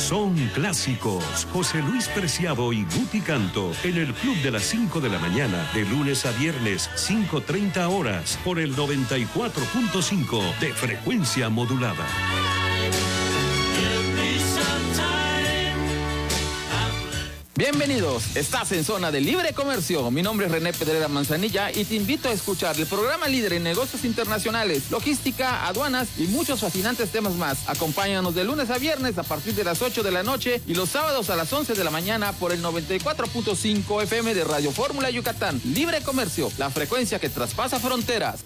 Son clásicos. José Luis Preciado y Guti Canto en el Club de las 5 de la mañana, de lunes a viernes, 5:30 horas, por el 94.5 de frecuencia modulada. Bienvenidos, estás en Zona de Libre Comercio. Mi nombre es René Pedrera Manzanilla y te invito a escuchar el programa líder en negocios internacionales, logística, aduanas y muchos fascinantes temas más. Acompáñanos de lunes a viernes a partir de las 8 de la noche y los sábados a las 11 de la mañana por el 94.5 FM de Radio Fórmula Yucatán. Libre Comercio, la frecuencia que traspasa fronteras.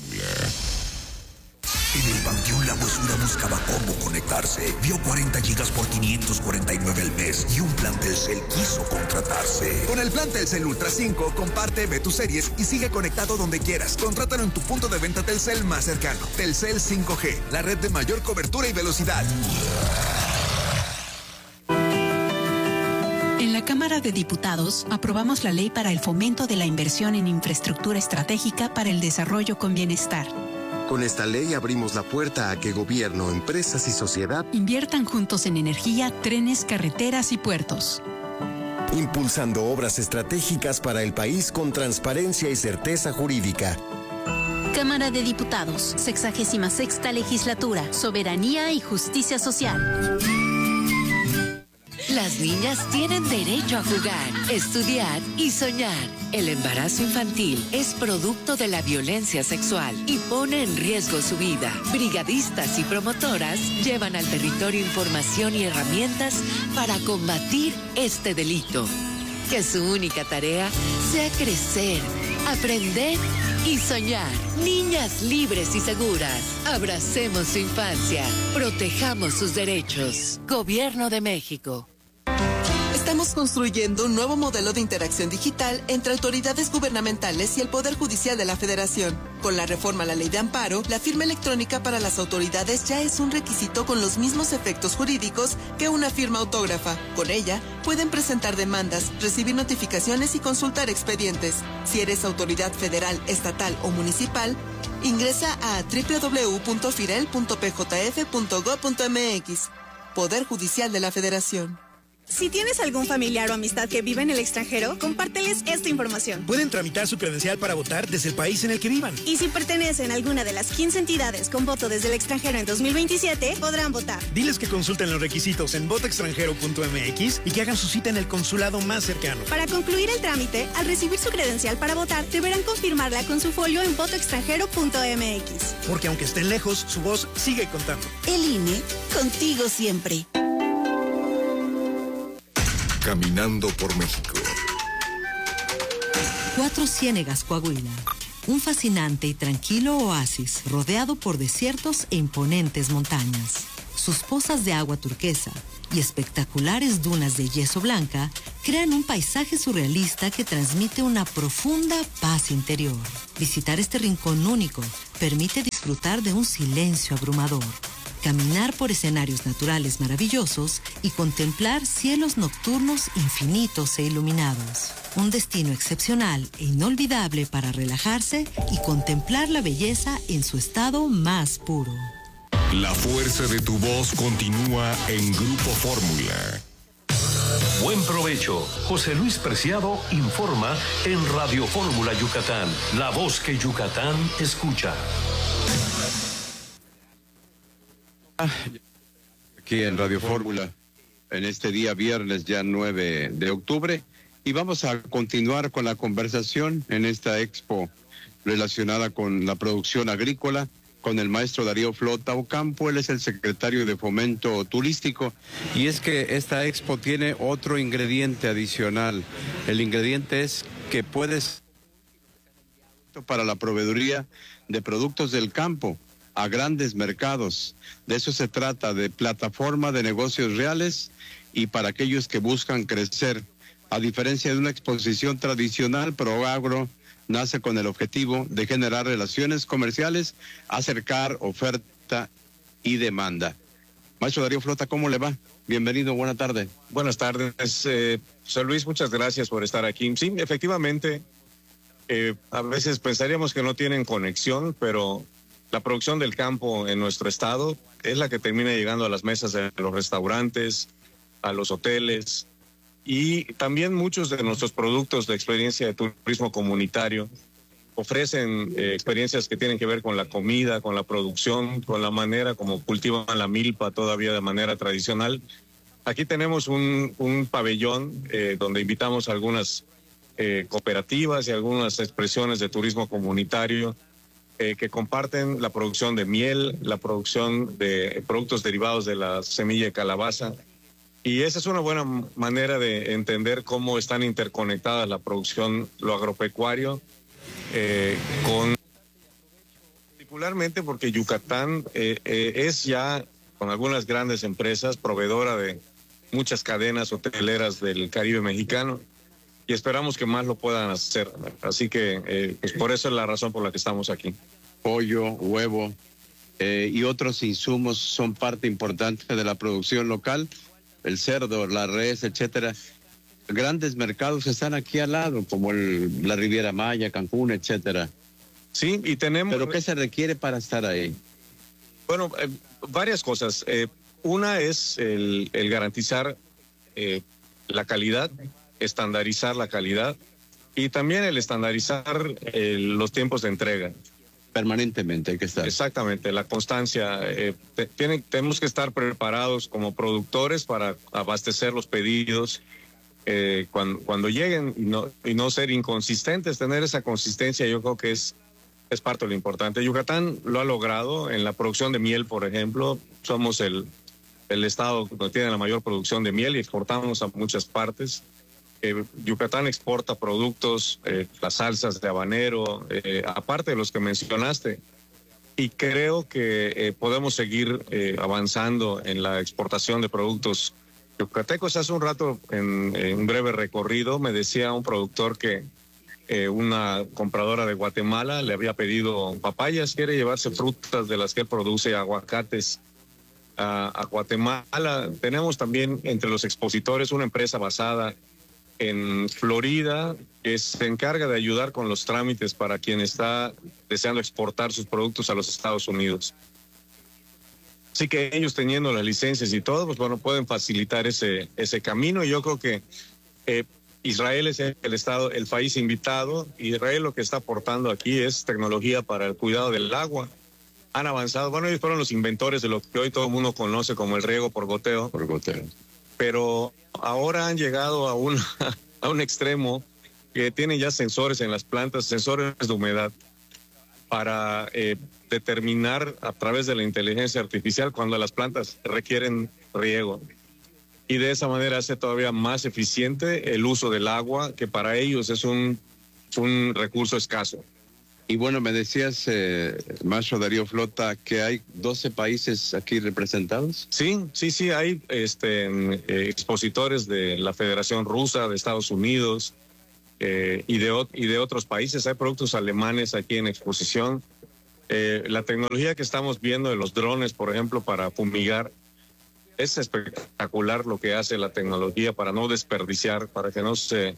En el Panteón La Huesura buscaba cómo conectarse. Vio 40 gigas por 549 al mes y un plan Telcel quiso contratarse. Con el plan Telcel Ultra 5, comparte, ve tus series y sigue conectado donde quieras. Contrátalo en tu punto de venta Telcel más cercano. Telcel 5G, la red de mayor cobertura y velocidad. En la Cámara de Diputados aprobamos la ley para el fomento de la inversión en infraestructura estratégica para el desarrollo con bienestar. Con esta ley abrimos la puerta a que gobierno, empresas y sociedad inviertan juntos en energía, trenes, carreteras y puertos. Impulsando obras estratégicas para el país con transparencia y certeza jurídica. Cámara de Diputados, 66ª Legislatura, Soberanía y Justicia Social. Las niñas tienen derecho a jugar, estudiar y soñar. El embarazo infantil es producto de la violencia sexual y pone en riesgo su vida. Brigadistas y promotoras llevan al territorio información y herramientas para combatir este delito. Que su única tarea sea crecer, aprender y soñar. Niñas libres y seguras. Abracemos su infancia. Protejamos sus derechos. Gobierno de México. Estamos construyendo un nuevo modelo de interacción digital entre autoridades gubernamentales y el Poder Judicial de la Federación. Con la reforma a la Ley de Amparo, la firma electrónica para las autoridades ya es un requisito con los mismos efectos jurídicos que una firma autógrafa. Con ella, pueden presentar demandas, recibir notificaciones y consultar expedientes. Si eres autoridad federal, estatal o municipal, ingresa a www.firel.pjf.gov.mx. Poder Judicial de la Federación. Si tienes algún familiar o amistad que vive en el extranjero, compárteles esta información. Pueden tramitar su credencial para votar desde el país en el que vivan. Y si pertenecen a alguna de las 15 entidades con voto desde el extranjero en 2027, podrán votar. Diles que consulten los requisitos en votoextranjero.mx y que hagan su cita en el consulado más cercano. Para concluir el trámite, al recibir su credencial para votar, deberán confirmarla con su folio en votoextranjero.mx. Porque aunque estén lejos, su voz sigue contando. El INE, contigo siempre. Caminando por México. Cuatro Ciénegas, Coahuila. Un fascinante y tranquilo oasis rodeado por desiertos e imponentes montañas. Sus pozas de agua turquesa y espectaculares dunas de yeso blanca crean un paisaje surrealista que transmite una profunda paz interior. Visitar este rincón único permite disfrutar de un silencio abrumador, caminar por escenarios naturales maravillosos y contemplar cielos nocturnos infinitos e iluminados. Un destino excepcional e inolvidable para relajarse y contemplar la belleza en su estado más puro. La fuerza de tu voz continúa en Grupo Fórmula. Buen provecho. José Luis Preciado informa en Radio Fórmula Yucatán, la voz que Yucatán escucha. Aquí en Radio Fórmula, en este día viernes ya 9 de octubre, y vamos a continuar con la conversación en esta expo relacionada con la producción agrícola, con el maestro Darío Flota Ocampo. Él es el secretario de Fomento Turístico, y es que esta expo tiene otro ingrediente adicional. El ingrediente es que puedes para la proveeduría de productos del campo a grandes mercados. De eso se trata, de plataforma de negocios reales y para aquellos que buscan crecer. A diferencia de una exposición tradicional, ProAgro nace con el objetivo de generar relaciones comerciales, acercar oferta y demanda. Maestro Darío Flota, ¿cómo le va? Bienvenido, buena tarde. Buenas tardes, José Luis, muchas gracias por estar aquí. Sí, efectivamente, a veces pensaríamos que no tienen conexión, pero la producción del campo en nuestro estado es la que termina llegando a las mesas de los restaurantes, a los hoteles, y también muchos de nuestros productos de experiencia de turismo comunitario ofrecen experiencias que tienen que ver con la comida, con la producción, con la manera como cultivan la milpa todavía de manera tradicional. Aquí tenemos un pabellón donde invitamos a algunas cooperativas y algunas expresiones de turismo comunitario que comparten la producción de miel, la producción de productos derivados de la semilla de calabaza. Y esa es una buena manera de entender cómo están interconectadas la producción, lo agropecuario, particularmente porque Yucatán es ya, con algunas grandes empresas, proveedora de muchas cadenas hoteleras del Caribe mexicano, y esperamos que más lo puedan hacer. Así que pues por eso es la razón por la que estamos aquí. Pollo, huevo y otros insumos son parte importante de la producción local. El cerdo, la res, etcétera. Grandes mercados están aquí al lado, como la Riviera Maya, Cancún, etcétera. Sí, y tenemos... ¿Pero qué se requiere para estar ahí? Bueno, varias cosas. Una es el garantizar la calidad, estandarizar la calidad, y también el estandarizar los tiempos de entrega. Permanentemente hay que estar. Exactamente, la constancia. Tenemos que estar preparados como productores para abastecer los pedidos cuando lleguen y no ser inconsistentes. Tener esa consistencia yo creo que es parte de lo importante. Yucatán lo ha logrado en la producción de miel, por ejemplo. Somos el estado que tiene la mayor producción de miel y exportamos a muchas partes. Yucatán exporta productos, las salsas de habanero, aparte de los que mencionaste, y creo que podemos seguir avanzando en la exportación de productos yucatecos. Hace un rato, en un breve recorrido, me decía un productor que una compradora de Guatemala le había pedido papayas, quiere llevarse frutas de las que produce, aguacates a Guatemala. Tenemos también entre los expositores una empresa basada en Florida que se encarga de ayudar con los trámites para quien está deseando exportar sus productos a los Estados Unidos. Así que ellos, teniendo las licencias y todo, pues bueno, pueden facilitar ese camino. Y yo creo que Israel es el país invitado. Israel lo que está aportando aquí es tecnología para el cuidado del agua. Han avanzado. Bueno, ellos fueron los inventores de lo que hoy todo el mundo conoce como el riego por goteo. Por goteo. Pero ahora han llegado a un extremo que tienen ya sensores en las plantas, sensores de humedad, para determinar a través de la inteligencia artificial cuando las plantas requieren riego. Y de esa manera hace todavía más eficiente el uso del agua, que para ellos es un recurso escaso. Y bueno, me decías, maestro Darío Flota, que hay 12 países aquí representados. Sí, hay expositores de la Federación Rusa, de Estados Unidos y de otros países. Hay productos alemanes aquí en exposición. La tecnología que estamos viendo de los drones, por ejemplo, para fumigar, es espectacular lo que hace la tecnología para no desperdiciar, para que no se...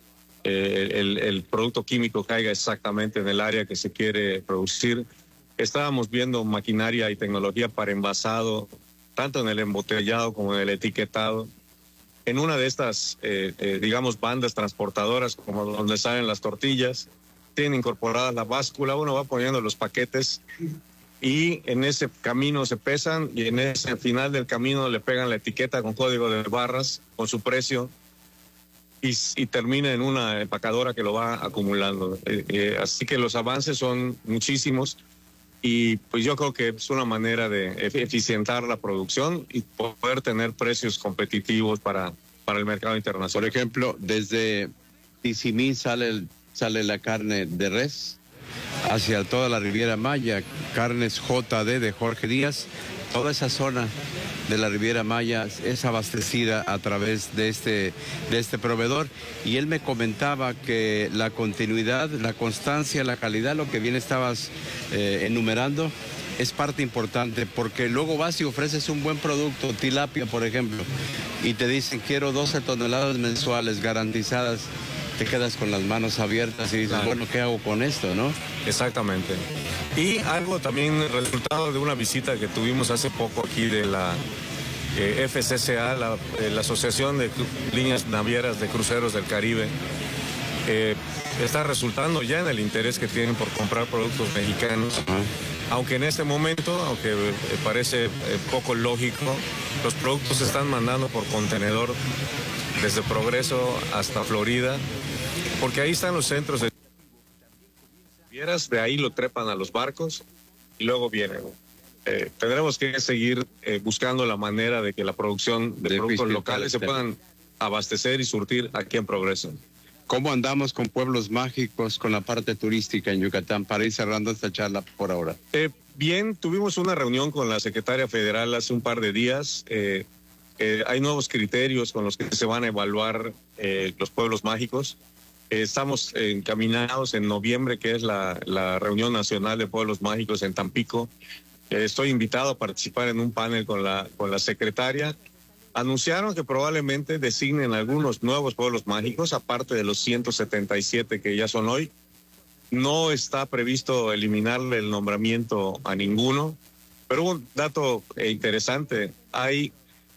el producto químico caiga exactamente en el área que se quiere producir. Estábamos viendo maquinaria y tecnología para envasado, tanto en el embotellado como en el etiquetado. En una de estas, digamos, bandas transportadoras, como donde salen las tortillas, tienen incorporada la báscula, uno va poniendo los paquetes y en ese camino se pesan y en ese final del camino le pegan la etiqueta con código de barras, con su precio, y termina en una empacadora que lo va acumulando. Así que los avances son muchísimos y pues yo creo que es una manera de eficientar la producción y poder tener precios competitivos para el mercado internacional. Por ejemplo, desde Tizimín sale la carne de res hacia toda la Riviera Maya, carnes JD de Jorge Díaz. Toda esa zona de la Riviera Maya es abastecida a través de este proveedor, y él me comentaba que la continuidad, la constancia, la calidad, lo que bien estabas enumerando, es parte importante, porque luego vas y ofreces un buen producto, tilapia por ejemplo, y te dicen quiero 12 toneladas mensuales garantizadas. Te quedas con las manos abiertas y dices, claro, bueno, ¿qué hago con esto, no? Exactamente. Y algo también, resultado de una visita que tuvimos hace poco aquí de la FCCA, la Asociación de Líneas Navieras de Cruceros del Caribe, está resultando ya en el interés que tienen por comprar productos mexicanos. Aunque en este momento, aunque parece poco lógico, los productos se están mandando por contenedor desde Progreso hasta Florida, porque ahí están los centros de ahí lo trepan a los barcos y luego vienen. Tendremos que seguir buscando la manera de que la producción de productos locales se puedan abastecer y surtir aquí en Progreso. ¿Cómo andamos con pueblos mágicos, con la parte turística en Yucatán, para ir cerrando esta charla por ahora? Bien, tuvimos una reunión con la secretaria federal hace un par de días. Hay nuevos criterios con los que se van a evaluar los pueblos mágicos. Estamos encaminados en noviembre, que es la reunión nacional de pueblos mágicos en Tampico. Estoy invitado a participar en un panel con la secretaria. Anunciaron que probablemente designen algunos nuevos pueblos mágicos, aparte de los 177 que ya son hoy. No está previsto eliminarle el nombramiento a ninguno, pero un dato interesante, hay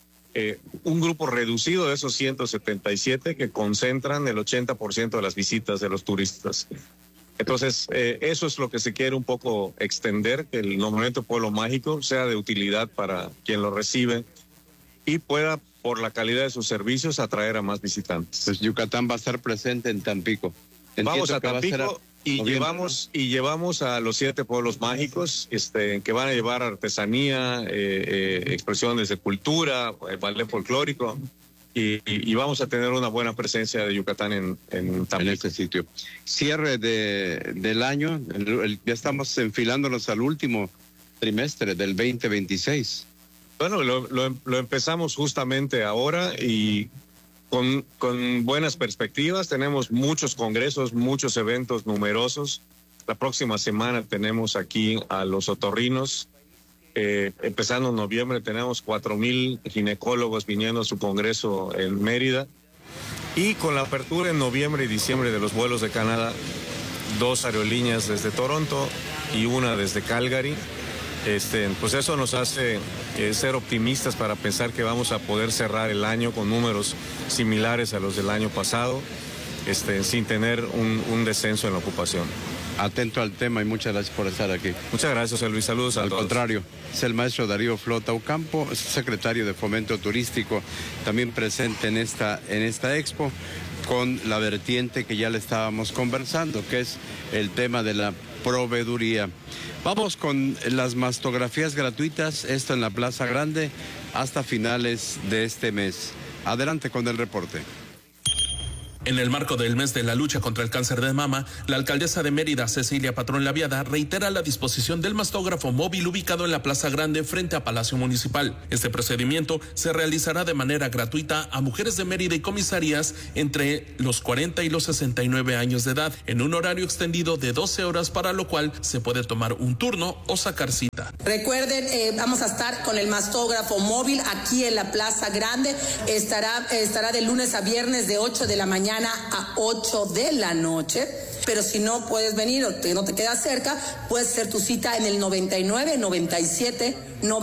un grupo reducido de esos 177 que concentran el 80% de las visitas de los turistas. Entonces, eso es lo que se quiere un poco extender, que el nombramiento de pueblo mágico sea de utilidad para quien lo recibe y pueda, por la calidad de sus servicios, atraer a más visitantes. Pues Yucatán va a estar presente en Tampico. Vamos a Tampico y llevamos a los 7 pueblos mágicos que van a llevar artesanía, expresiones de cultura, ballet folclórico, y vamos a tener una buena presencia de Yucatán en Tampico. En este sitio. Cierre del año, ya estamos enfilándonos al último trimestre del 2026. Bueno, lo empezamos justamente ahora y con buenas perspectivas. Tenemos muchos congresos, muchos eventos numerosos. La próxima semana tenemos aquí a los otorrinos. Empezando en noviembre tenemos 4,000 ginecólogos viniendo a su congreso en Mérida. Y con la apertura en noviembre y diciembre de los vuelos de Canadá, 2 aerolíneas desde Toronto y una desde Calgary. Pues eso nos hace ser optimistas para pensar que vamos a poder cerrar el año con números similares a los del año pasado, sin tener un descenso en la ocupación. Atento al tema y muchas gracias por estar aquí. Muchas gracias, Luis. Saludos a todos. Al contrario, es el maestro Darío Flota Ocampo, secretario de Fomento Turístico, también presente en esta expo, con la vertiente que ya le estábamos conversando, que es el tema de la proveeduría. Vamos con las mastografías gratuitas, esto en la Plaza Grande, hasta finales de este mes. Adelante con el reporte. En el marco del mes de la lucha contra el cáncer de mama, la alcaldesa de Mérida, Cecilia Patrón Laviada, reitera la disposición del mastógrafo móvil ubicado en la Plaza Grande frente a Palacio Municipal. Este procedimiento se realizará de manera gratuita a mujeres de Mérida y comisarías entre los 40 y los 69 años de edad, en un horario extendido de 12 horas, para lo cual se puede tomar un turno o sacar cita. Recuerden, vamos a estar con el mastógrafo móvil aquí en la Plaza Grande. Estará de lunes a viernes de 8 de la mañana a 8 de la noche, pero si no puedes venir o no te quedas cerca, puedes hacer tu cita en el 99 97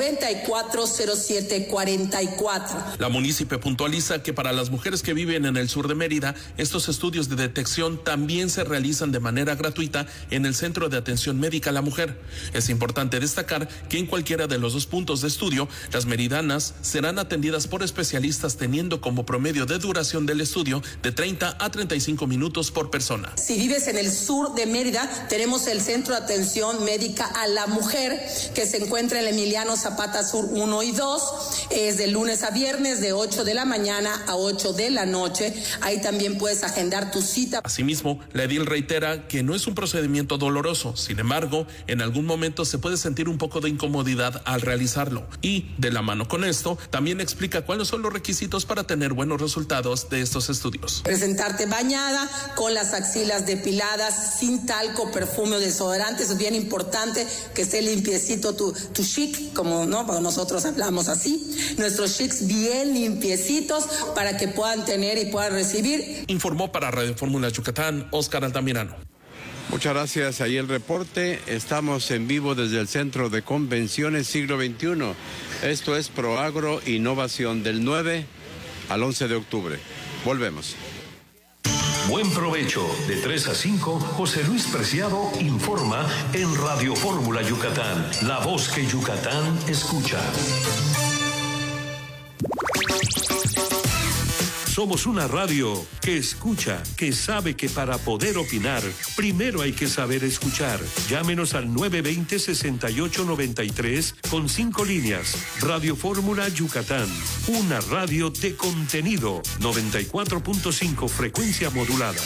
9407 44. La munícipe puntualiza que para las mujeres que viven en el sur de Mérida, estos estudios de detección también se realizan de manera gratuita en el Centro de Atención Médica a la Mujer. Es importante destacar que en cualquiera de los 2 puntos de estudio, las meridanas serán atendidas por especialistas, teniendo como promedio de duración del estudio de 30 a 35 minutos por persona. Si vives en el sur de Mérida, tenemos el Centro de Atención Médica a la Mujer, que se encuentra en el Emiliano Zapata Sur 1 y 2, es de lunes a viernes de 8 de la mañana a 8 de la noche. Ahí también puedes agendar tu cita. Asimismo, la edil reitera que no es un procedimiento doloroso, sin embargo, en algún momento se puede sentir un poco de incomodidad al realizarlo. Y, de la mano con esto, también explica cuáles son los requisitos para tener buenos resultados de estos estudios. Presentarte bañada, con las axilas depiladas, sin talco, perfume o desodorante. Eso es bien importante, que esté limpiecito tu chic, como no, porque nosotros hablamos así, nuestros chics bien limpiecitos para que puedan tener y puedan recibir. Informó para Radio Fórmula Yucatán, Oscar Altamirano. Muchas gracias. Ahí el reporte. Estamos en vivo desde el Centro de Convenciones Siglo XXI, Esto es Proagro Innovación del 9 al 11 de octubre. Volvemos. Buen provecho. De 3 a 5, José Luis Preciado informa en Radio Fórmula Yucatán, la voz que Yucatán escucha. Somos una radio que escucha, que sabe que para poder opinar, primero hay que saber escuchar. Llámenos al 920-6893 con 5 líneas. Radio Fórmula Yucatán, una radio de contenido. 94.5 frecuencia modulada.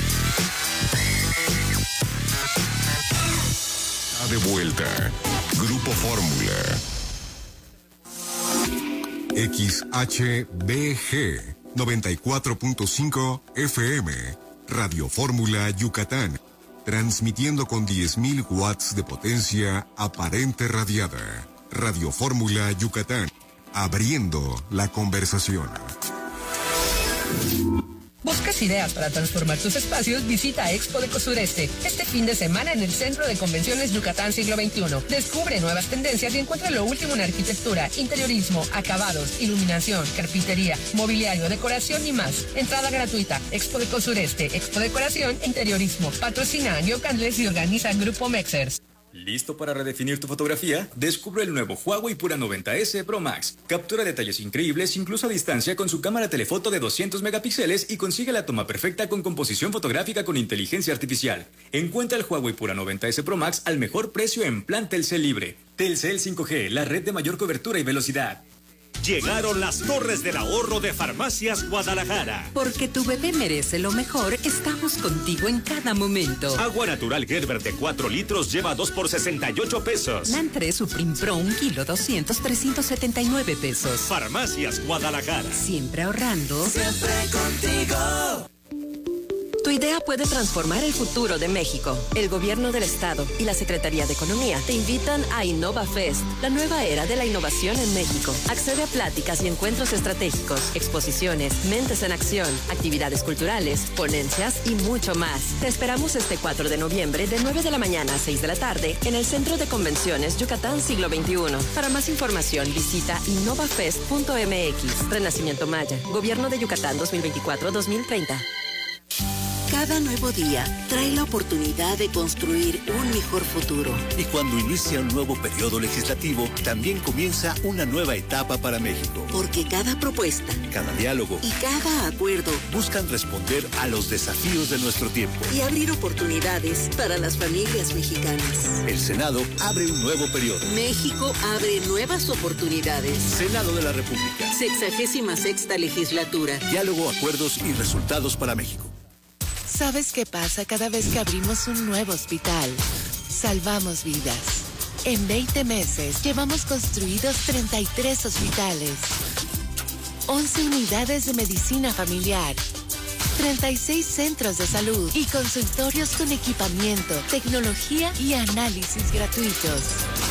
De vuelta. Grupo Fórmula. XHBG 94.5 FM, Radio Fórmula Yucatán, transmitiendo con 10.000 watts de potencia aparente radiada. Radio Fórmula Yucatán, abriendo la conversación. ¿Buscas ideas para transformar tus espacios? Visita Expo Deco Sureste este fin de semana en el Centro de Convenciones Yucatán Siglo XXI. Descubre nuevas tendencias y encuentra lo último en arquitectura, interiorismo, acabados, iluminación, carpintería, mobiliario, decoración y más. Entrada gratuita. Expo Deco Sureste, Expo Decoración e Interiorismo. Patrocina New Candles y organiza Grupo Mexers. ¿Listo para redefinir tu fotografía? Descubre el nuevo Huawei Pura 90S Pro Max. Captura detalles increíbles incluso a distancia con su cámara telefoto de 200 megapíxeles y consigue la toma perfecta con composición fotográfica con inteligencia artificial. Encuentra el Huawei Pura 90S Pro Max al mejor precio en plan Telcel Libre. Telcel 5G, la red de mayor cobertura y velocidad. Llegaron las torres del ahorro de Farmacias Guadalajara. Porque tu bebé merece lo mejor, estamos contigo en cada momento. Agua natural Gerber de 4 litros lleva 2 por 68 pesos. NAN 3 Supreme Pro 1 kilo 200, 379 pesos. Farmacias Guadalajara. Siempre ahorrando. Siempre contigo. Tu idea puede transformar el futuro de México. El Gobierno del Estado y la Secretaría de Economía te invitan a InnovaFest, la nueva era de la innovación en México. Accede a pláticas y encuentros estratégicos, exposiciones, mentes en acción, actividades culturales, ponencias y mucho más. Te esperamos este 4 de noviembre de 9 de la mañana a 6 de la tarde en el Centro de Convenciones Yucatán Siglo XXI. Para más información visita innovafest.mx. Renacimiento Maya, Gobierno de Yucatán 2024-2030. Cada nuevo día trae la oportunidad de construir un mejor futuro. Y cuando inicia un nuevo periodo legislativo, también comienza una nueva etapa para México. Porque cada propuesta, cada diálogo y cada acuerdo buscan responder a los desafíos de nuestro tiempo y abrir oportunidades para las familias mexicanas. El Senado abre un nuevo periodo. México abre nuevas oportunidades. Senado de la República. 66ª legislatura. Diálogo, acuerdos y resultados para México. ¿Sabes qué pasa cada vez que abrimos un nuevo hospital? Salvamos vidas. En 20 meses llevamos construidos 33 hospitales, 11 unidades de medicina familiar, 36 centros de salud y consultorios con equipamiento, tecnología y análisis gratuitos.